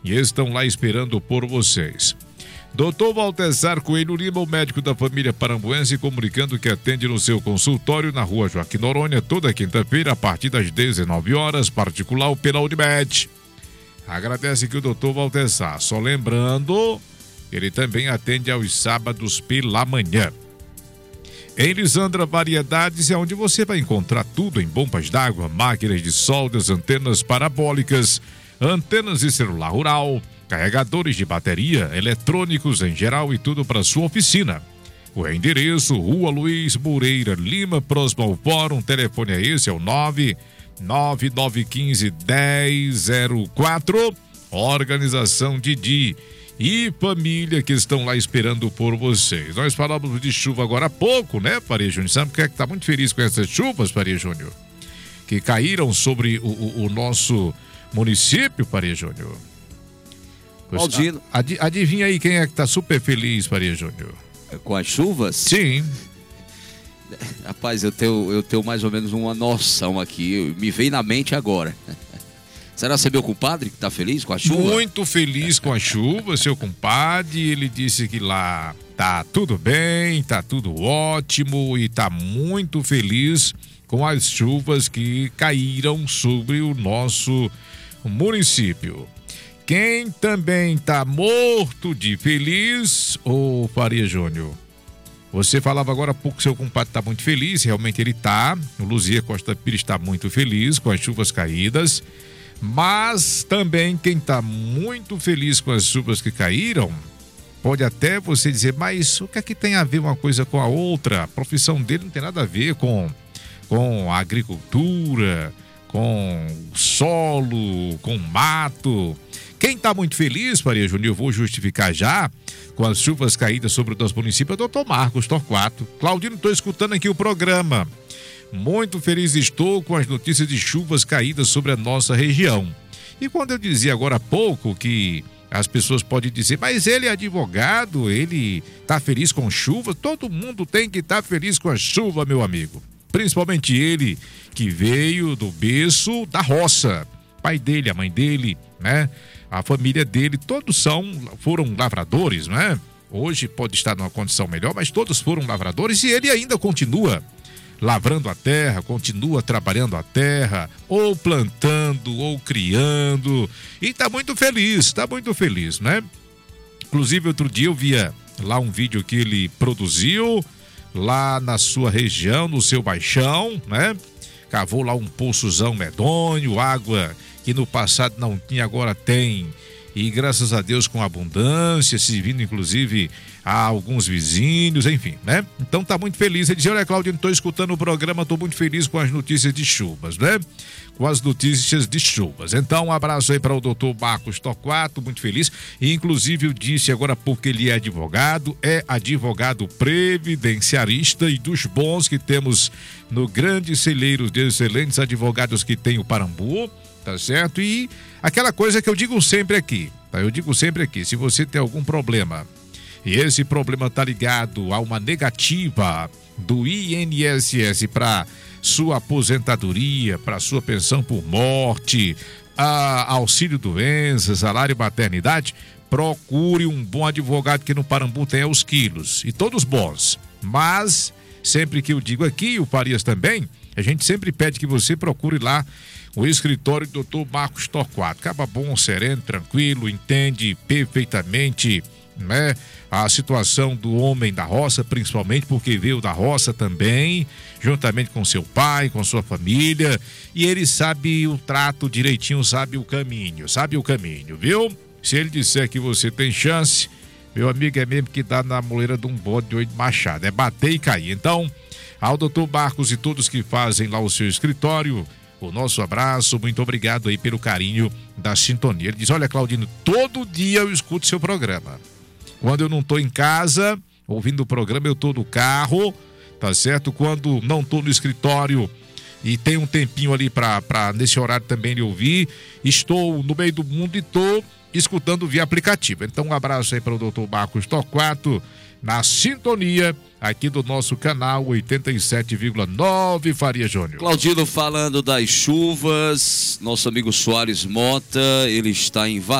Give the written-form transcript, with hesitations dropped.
e estão lá esperando por vocês. Dr. Valtezar Coelho Lima, o médico da família parambuense, comunicando que atende no seu consultório na rua Joaquim Noronha, toda quinta-feira, a partir das 19 horas, particular ou pela Unimed. Agradece aqui o Dr. Valtezar. Só lembrando, ele também atende aos sábados pela manhã. Em Lisandra Variedades é onde você vai encontrar tudo em bombas d'água, máquinas de soldas, antenas parabólicas, antenas de celular rural, carregadores de bateria, eletrônicos em geral e tudo para sua oficina. O endereço, Rua Luiz Moreira Lima, próximo ao Fórum. Telefone é esse, é o 99915-1004. Organização Didi e família que estão lá esperando por vocês. Nós falamos de chuva agora há pouco, né, Faria Júnior? Sabe que tá muito feliz com essas chuvas, Faria Júnior? Que caíram sobre o nosso município, Faria Júnior. Claudino. Adivinha aí quem é que tá super feliz, Faria Júnior? Com as chuvas? Sim. Rapaz, eu tenho mais ou menos uma noção aqui, me veio na mente agora. Será que é meu compadre que tá feliz com a chuva? Muito feliz com a chuva, seu compadre. Ele disse que lá tá tudo bem, tá tudo ótimo e tá muito feliz com as chuvas que caíram sobre o nosso município. Quem também tá morto de feliz, ô Faria Júnior? Você falava agora há pouco que seu compadre tá muito feliz, realmente ele tá. O Luzia Costa Pires está muito feliz com as chuvas caídas. Mas também quem está muito feliz com as chuvas que caíram, pode até você dizer, mas o que é que tem a ver uma coisa com a outra? A profissão dele não tem nada a ver com a agricultura, com o solo, com o mato. Quem está muito feliz, Faria Júnior, eu vou justificar já, com as chuvas caídas sobre o nosso município, é o Dr. Marcos Torquato. Claudino, estou escutando aqui o programa. Muito feliz estou com as notícias de chuvas caídas sobre a nossa região. E quando eu dizia agora há pouco que as pessoas podem dizer, mas ele é advogado, ele está feliz com chuva, todo mundo tem que estar feliz com a chuva, meu amigo. Principalmente ele que veio do berço da roça. Pai dele, a mãe dele, né? A família dele, todos foram lavradores, né? Hoje pode estar numa condição melhor, mas todos foram lavradores e ele ainda continua lavrando a terra, continua trabalhando a terra, ou plantando, ou criando, e tá muito feliz, né? Inclusive, outro dia eu via lá um vídeo que ele produziu, lá na sua região, no seu baixão, né? Cavou lá um poçozão medonho, água que no passado não tinha, agora tem. E graças a Deus com abundância, servindo inclusive a alguns vizinhos, enfim, né? Então tá muito feliz. Ele dizia, olha, Claudinho, tô escutando o programa, tô muito feliz com as notícias de chuvas, né? Com as notícias de chuvas. Então um abraço aí para o doutor Marcos Torquato, muito feliz. E inclusive eu disse agora porque ele é advogado previdenciarista e dos bons que temos no grande celeiro de excelentes advogados que tem o Parambu. Tá certo? E aquela coisa que eu digo sempre aqui, tá? Eu digo sempre aqui, se você tem algum problema e esse problema tá ligado a uma negativa do INSS para sua aposentadoria, para sua pensão por morte, auxílio doença, salário maternidade, procure um bom advogado que no Parambu tem os quilos, e todos bons. Mas, sempre que eu digo aqui, o Farias também, a gente sempre pede que você procure lá o escritório do Dr. Marcos Torquato. Acaba bom, sereno, tranquilo, entende perfeitamente, né, a situação do homem da roça, principalmente porque veio da roça também, juntamente com seu pai, com sua família, e ele sabe o trato direitinho, sabe o caminho, viu? Se ele disser que você tem chance, meu amigo, é mesmo que dá na moleira de um bode de 8 machado, é bater e cair. Então, ao Dr. Marcos e todos que fazem lá o seu escritório, o nosso abraço, muito obrigado aí pelo carinho da sintonia. Ele diz, olha, Claudino, todo dia eu escuto seu programa. Quando eu não tô em casa, ouvindo o programa, eu tô no carro, tá certo? Quando não tô no escritório e tem um tempinho ali pra nesse horário também de ouvir, estou no meio do mundo e tô escutando via aplicativo. Então um abraço aí para o Dr. Marcos Torquato, na sintonia aqui do nosso canal 87,9 Faria Júnior. Claudino falando das chuvas, nosso amigo Soares Mota, ele está em